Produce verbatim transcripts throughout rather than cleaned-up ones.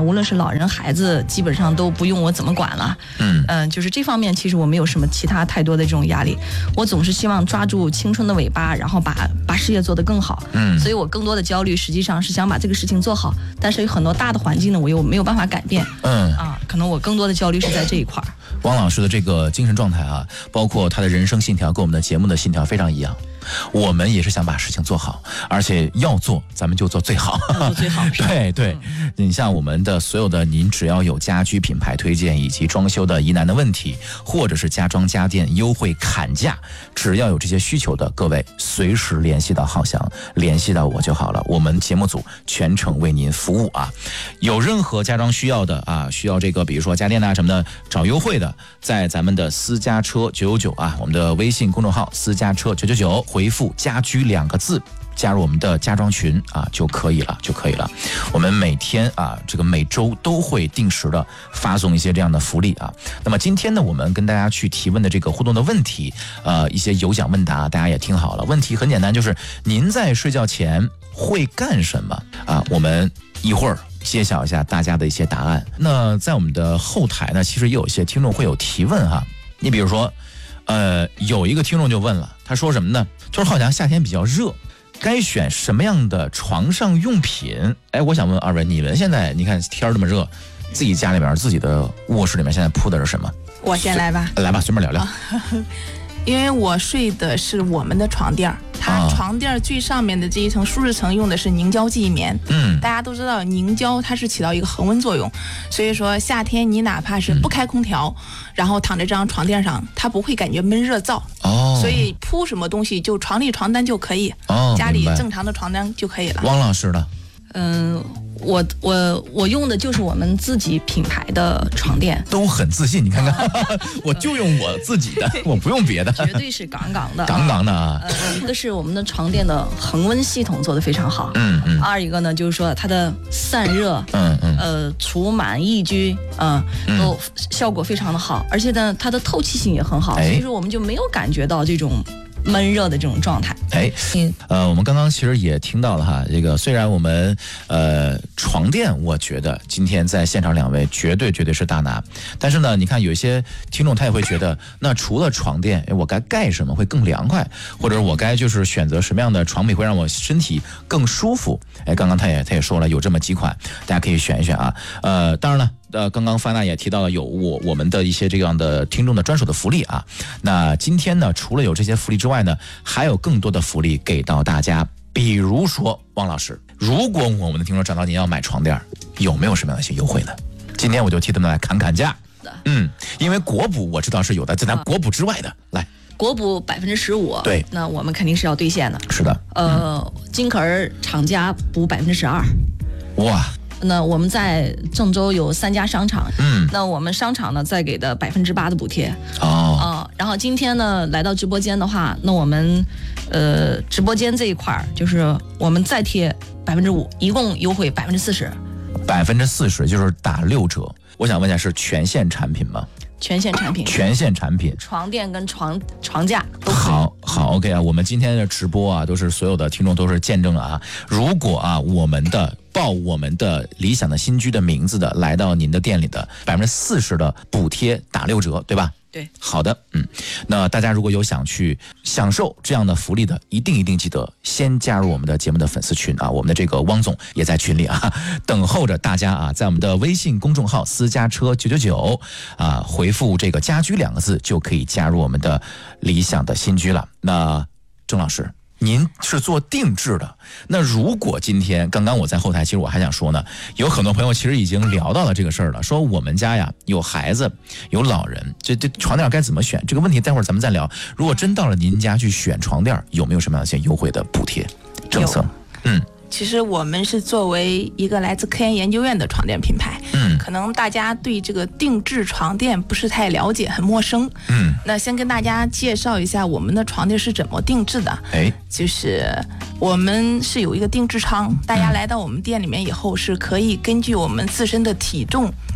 无论是老人孩子，基本上都不用我怎么管了。嗯嗯、呃，就是这方面其实我没有什么其他太多的这种压力，我总是希望抓住青春的尾巴，然后把把事业做得更好。嗯，所以我更多的焦虑实际上是想把这个事情做好，但是有很多大的环境呢，我又没有办法改变。嗯啊，可能我更多的焦虑是在这一块。 汪老师的这个精神状态啊，包括他的人生信条，跟我们的节目的信条非常一样。我们也是想把事情做好，而且要做咱们就做最好， 要做最好。 对对，嗯，你像我们的所有的，您只要有家居品牌推荐以及装修的疑难的问题，或者是家装家电优惠砍价，只要有这些需求的各位，随时联系到浩翔，联系到我就好了，我们节目组全程为您服务啊。有任何家装需要的啊，需要这个比如说家电啊什么的找优惠的，在咱们的私家车九九九啊，我们的微信公众号私家车九九九。回复家居两个字，加入我们的家装群啊就可以了，就可以了。我们每天啊，这个每周都会定时的发送一些这样的福利啊。那么今天呢，我们跟大家去提问的这个互动的问题，呃，一些有奖问答，大家也听好了。问题很简单，就是您在睡觉前会干什么啊？我们一会儿揭晓一下大家的一些答案。那在我们的后台呢，其实也有一些听众会有提问哈。你比如说，呃，有一个听众就问了，他说什么呢？他说好像夏天比较热，该选什么样的床上用品？哎，我想问二位，你们现在你看天这么热，自己家里边自己的卧室里面现在铺的是什么？ 我先来吧， 来吧，随便聊聊。 啊、因为我睡的是我们的床垫，它床垫最上面的这一层舒适层用的是凝胶记忆棉。嗯，大家都知道凝胶它是起到一个恒温作用，所以说夏天你哪怕是不开空调，嗯、然后躺在这张床垫上，它不会感觉闷热燥。哦，所以铺什么东西就床立床单就可以。哦，家里正常的床单就可以了。 汪老师呢？ 嗯，我我我用的就是我们自己品牌的床垫， 都很自信。你看看，我就用我自己的，我不用别的， 绝对是杠杠的， 杠杠的啊。 呃，一个是我们的床垫的恒温系统做得非常好，嗯嗯。二一个呢，就是说它的散热，嗯嗯，呃，除螨抑菌，嗯、呃，都效果非常的好，而且呢，它的透气性也很好，所以说我们就没有感觉到这种闷热的这种状态。 哎，呃，我们刚刚其实也听到了哈，这个虽然我们呃床垫，我觉得今天在现场两位绝对绝对是大拿，但是呢，你看有一些听众他也会觉得，那除了床垫，哎，我该盖什么会更凉快，或者我该就是选择什么样的床品会让我身体更舒服？哎，刚刚他也他也说了，有这么几款，大家可以选一选啊。呃，当然了。呃，刚刚范娜也提到了有我我们的一些这样的听众的专属的福利啊。那今天呢，除了有这些福利之外呢，还有更多的福利给到大家。比如说，汪老师，如果我们的听众找到您要买床垫，有没有什么样的一些优惠呢？今天我就替他们来砍砍价。嗯，因为国补我知道是有的，在咱国补之外的，来。 国补百分之十五， 对， 那我们肯定是要兑现的。 是的， 呃，金可儿厂家补百分之十二。 哇。 那我们在郑州有三家商场，嗯，那我们商场呢再给的百分之八的补贴，哦，啊、呃，然后今天呢来到直播间的话，那我们呃直播间这一块就是我们再贴百分之五，一共优惠百分之四十， 百分之四十就是打六折。我想问一下，是全线产品吗？ 全线产品， 全线产品， 床垫跟床床架都好好 OK 啊。我们今天的直播啊，都是所有的听众都是见证了啊。如果啊，我们的报我们的理想的新居的名字的来到您的店里的百分之四十的补贴打六折，对吧？ 对， 好的，嗯，那大家如果有想去享受这样的福利的，一定一定记得先加入我们的节目的粉丝群啊，我们的这个汪总也在群里啊，等候着大家啊，在我们的微信公众号私家车九九九啊，回复这个家居两个字就可以加入我们的理想的新居了。那郑老师，您是做定制的，那如果今天刚刚我在后台，其实我还想说呢，有很多朋友其实已经聊到了这个事儿了，说我们家呀有孩子有老人，这这床垫该怎么选这个问题，待会儿咱们再聊。如果真到了您家去选床垫，有没有什么样一些优惠的补贴政策？嗯。 其实我们是作为一个来自科研研究院的床垫品牌，嗯，可能大家对这个定制床垫不是太了解，很陌生，嗯，那先跟大家介绍一下我们的床垫是怎么定制的，哎，就是我们是有一个定制仓，大家来到我们店里面以后是可以根据我们自身的体重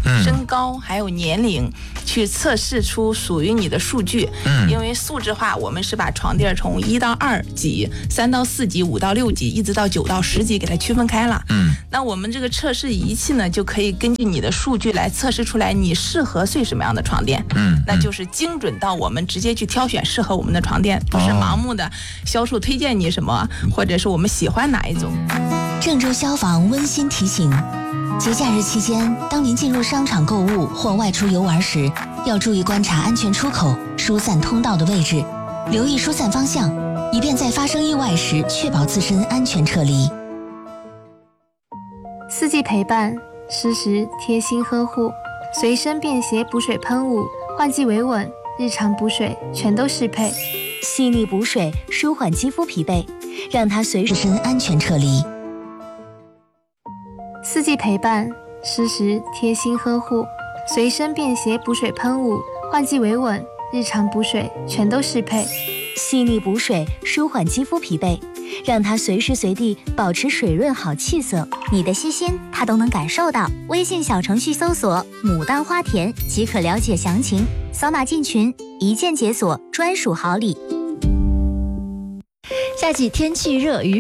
嗯、身高还有年龄，去测试出属于你的数据。嗯，因为素质化，我们是把床垫从一到二级、三到四级、五到六级，一直到九到十级给它区分开了。嗯，那我们这个测试仪器呢，就可以根据你的数据来测试出来你适合睡什么样的床垫。嗯，那就是精准到我们直接去挑选适合我们的床垫，不是盲目的销售推荐你什么，或者是我们喜欢哪一种。 郑州消防温馨提醒：节假日期间，当您进入商场购物或外出游玩时，要注意观察安全出口、疏散通道的位置，留意疏散方向，以便在发生意外时确保自身安全撤离。 四季陪伴，适时贴心呵护，随身便携补水喷雾，换季维稳，日常补水全都适配。 细腻补水，舒缓肌肤疲惫，让它随自身安全撤离。 四季陪伴，适时贴心呵护，随身便携补水喷雾，换季维稳，日常补水全都适配。 细腻补水，舒缓肌肤疲惫，让它随时随地保持水润好气色。 你的细心，它都能感受到。微信小程序搜索“牡丹花田”即可了解详情，扫码进群，一键解锁专属好礼。 夏季天气热，于